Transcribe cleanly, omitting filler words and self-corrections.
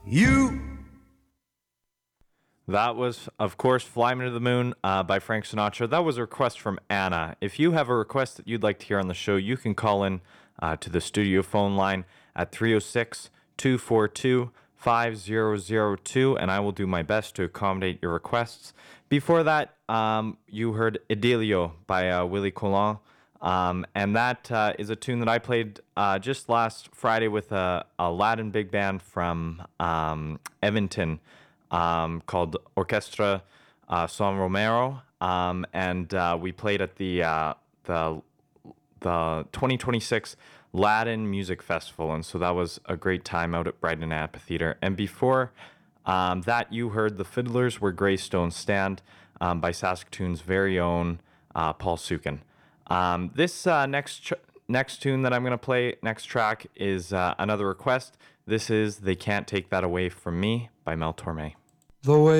You. That was, of course, Fly Me to the Moon by Frank Sinatra. That was a request from Anna. If you have a request that you'd like to hear on the show, you can call in to the studio phone line at 306-242-5002, and I will do my best to accommodate your requests. Before that, you heard Idilio by Willie Colon. And that is a tune that I played just last Friday with a Latin big band from Edmonton called Orchestra San Romero. And we played at the 2026 Latin Music Festival. And so that was a great time out at Brighton Amphitheater. And before that, you heard The Fiddlers Where Greystone Stand by Saskatoon's very own Paul Sukin. This next tune that I'm going to play, next track, is another request. This is They Can't Take That Away From Me by Mel Torme. The way